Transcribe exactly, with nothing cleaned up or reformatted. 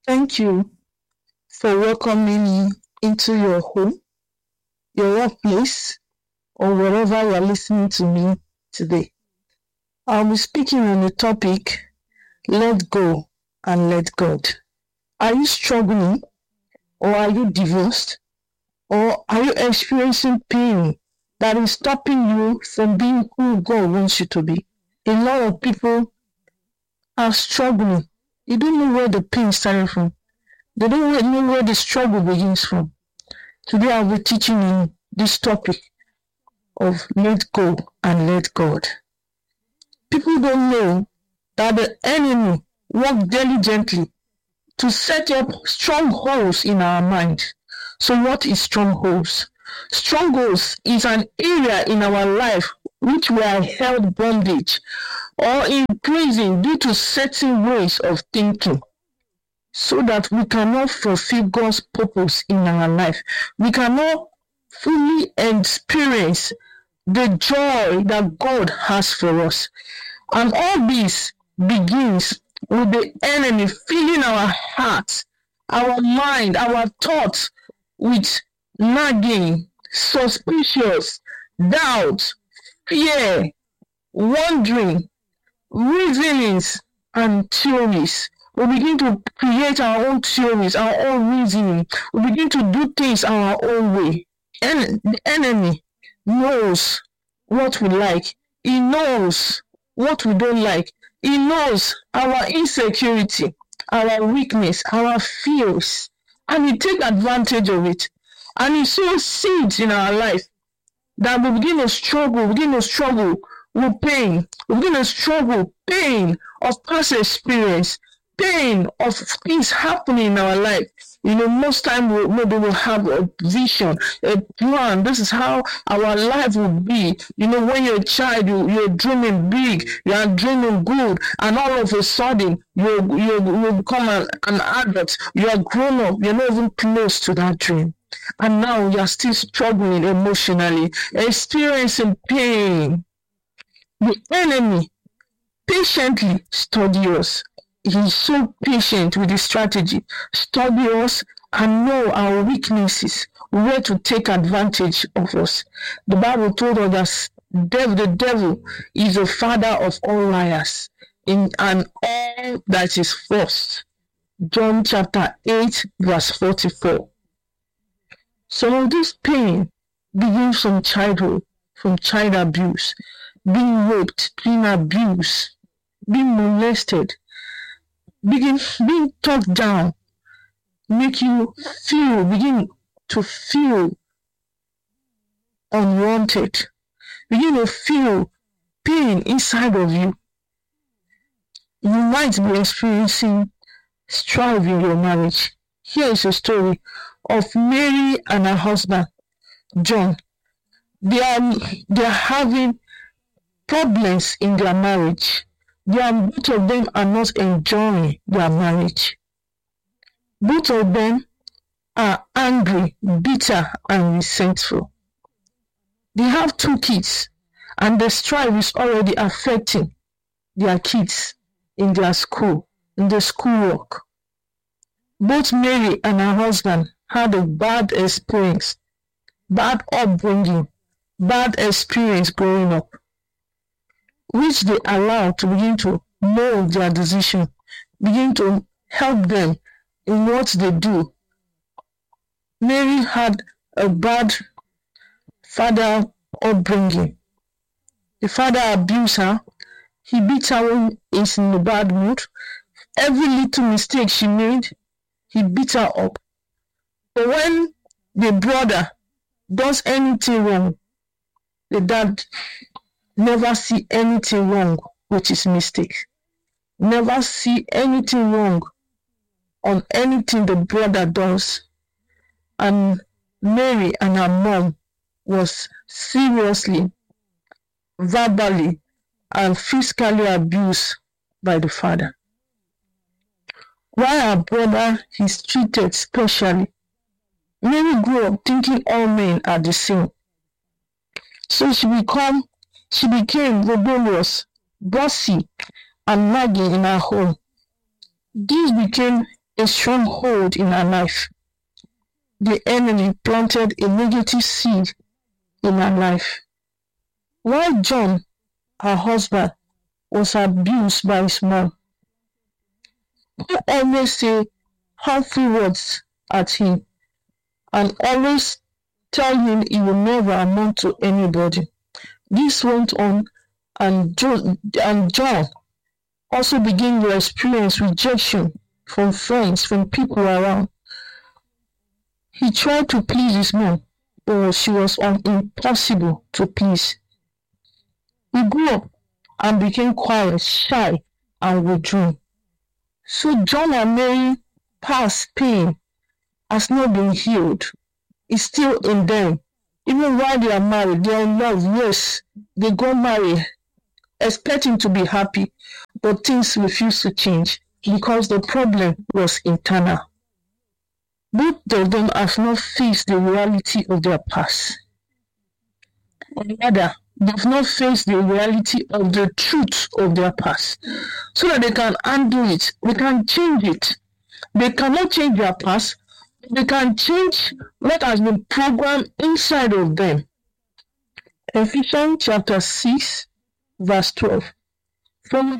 Thank you for welcoming me into your home, your workplace, or wherever you are listening to me today. I'll be speaking on the topic, let go and let God. Are you struggling, or are you divorced, or are you experiencing pain that is stopping you from being who God wants you to be? A lot of people are struggling. You don't know where the pain started from. They don't know where the struggle begins from. Today I'll be teaching you this topic of let go and let God. People don't know that the enemy works diligently to set up strongholds in our mind. So what is strongholds? Strongholds is an area in our life which we are held bondage or in prison due to certain ways of thinking, so that we cannot fulfill God's purpose in our life. We cannot fully experience the joy that God has for us. And all this begins with the enemy filling our hearts, our mind, our thoughts with nagging, suspicious, doubt, fear, wondering, reasonings, and theories. We begin to create our own theories, our own reasoning. We begin to do things our own way. And the enemy knows what we like. He knows what we don't like. He knows our insecurity, our weakness, our fears. And he takes advantage of it. And he sows seeds in our life that we begin to struggle, we begin to struggle with pain. We begin to struggle, pain of past experience, pain of things happening in our life. You know, most time we, maybe we'll have a vision, a plan. This is how our life will be. You know, when you're a child, you, you're dreaming big, you are dreaming good, and all of a sudden, you you you become an, an adult. You are grown up. You're not even close to that dream. And now you're still struggling emotionally, experiencing pain. The enemy patiently study us. He's so patient with his strategy. Study us and know our weaknesses, where to take advantage of us. The Bible told us that devil, the devil is the father of all liars in, and all that is false. John chapter eight, verse forty-four. Some of this pain begins from childhood, from child abuse, being raped, being abused, being molested, begin being talked down, make you feel, begin to feel unwanted, begin to feel pain inside of you. You might be experiencing strife in your marriage. Here is a story of Mary and her husband, John. They are, they are having problems in their marriage. They are, both of them are not enjoying their marriage. Both of them are angry, bitter, and resentful. They have two kids, and the strife is already affecting their kids in their school, in the schoolwork. Both Mary and her husband had a bad experience, bad upbringing, bad experience growing up, which they allowed to begin to mold their decision, begin to help them in what they do. Mary had a bad father upbringing. The father abused her. He beat her when he's in a bad mood. Every little mistake she made, he beat her up. But when the brother does anything wrong, the dad never see anything wrong with his mistake. Never see anything wrong on anything the brother does. And Mary and her mom was seriously, verbally, and physically abused by the father. While her brother is treated specially, Mary grew up thinking all men are the same. So she become she became rebellious, bossy, and nagging in her home. This became a stronghold in her life. The enemy planted a negative seed in her life. While John, her husband, was abused by his mom, who always say harmful words at him and always tell him he will never amount to anybody. This went on, and, jo- and John also began to experience rejection from friends, from people around. He tried to please his mom, but she was un- impossible to please. He grew up and became quiet, shy, and withdrawn. So John and Mary past pain has not been healed. It's still in them. Even while they are married, they are in love. Yes, they go marry, expecting to be happy, but things refuse to change because the problem was internal. Both of them have not faced the reality of their past. Or rather, they've not faced the reality of the truth of their past, so that they can undo it. They can change it. They cannot change their past. They can change what has been programmed inside of them. Ephesians chapter six, verse twelve. From